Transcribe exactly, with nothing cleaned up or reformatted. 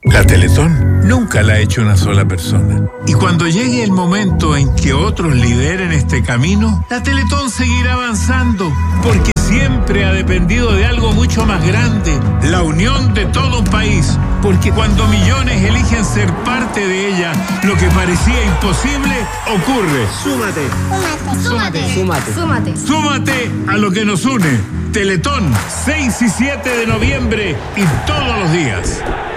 La Teletón nunca la ha hecho una sola persona. Y cuando llegue el momento en que otros lideren este camino, la Teletón seguirá avanzando, porque siempre ha dependido de algo mucho más grande, la unión de todo un país. Porque cuando millones eligen ser parte de ella, lo que parecía imposible ocurre. Súmate. Súmate. Súmate. Súmate. Súmate a lo que nos une. Teletón, seis y siete de noviembre y todos los días.